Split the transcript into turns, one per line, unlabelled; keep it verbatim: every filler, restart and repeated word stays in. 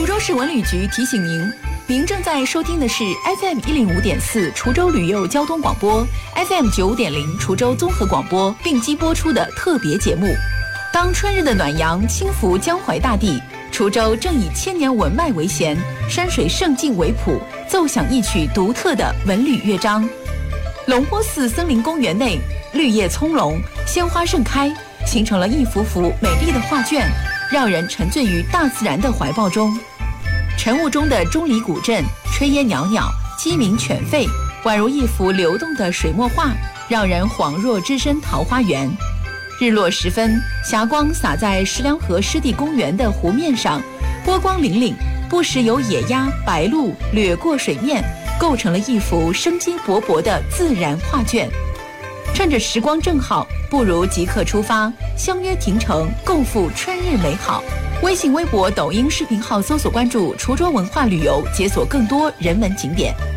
滁州市文旅局提醒您，您正在收听的是 F M 一零五点四滁州旅游交通广播 ，F M 九五点零滁州综合广播并机播出的特别节目。当春日的暖阳轻拂江淮大地，滁州正以千年文脉为弦，山水胜境为谱，奏响一曲独特的文旅乐章。龙坡寺森林公园内，绿叶葱茏，鲜花盛开，形成了一幅幅美丽的画卷，让人沉醉于大自然的怀抱中。晨雾中的钟离古镇，炊烟袅袅，鸡鸣犬吠，宛如一幅流动的水墨画，让人恍若置身桃花源。日落时分，霞光洒在石梁河湿地公园的湖面上，波光粼粼，不时有野鸭、白鹭掠过水面，构成了一幅生机勃勃的自然画卷。趁着时光正好，不如即刻出发，相约亭城，共赴春日美好。微信、微博、抖音视频号搜索关注滁州文化旅游，解锁更多人文景点。